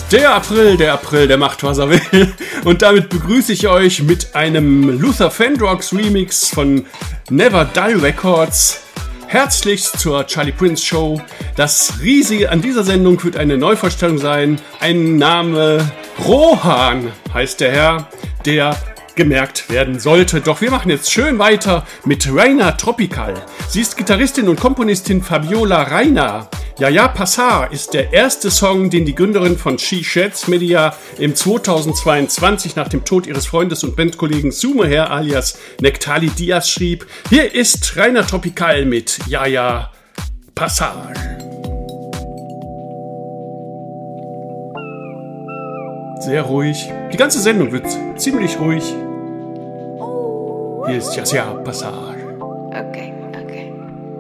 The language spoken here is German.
Der April, der macht, was er will. Und damit begrüße ich euch mit einem Luther Vandross Remix von Never Die Records. Herzlichst zur Charlie Prince Show. Das Riesige an dieser Sendung wird eine Neuvorstellung sein. Ein Name Rohan heißt der Herr, der gemerkt werden sollte. Doch wir machen jetzt schön weiter mit Raina Tropical. Sie ist Gitarristin und Komponistin Fabiola Raina. Yaya Passar ist der erste Song, den die Gründerin von She Sheds Media im 2022 nach dem Tod ihres Freundes und Bandkollegen Sumeher alias Nectali Diaz schrieb. Hier ist Raina Tropical mit Yaya Passar. Sehr ruhig. Die ganze Sendung wird ziemlich ruhig. Hier ist Yaya Passar.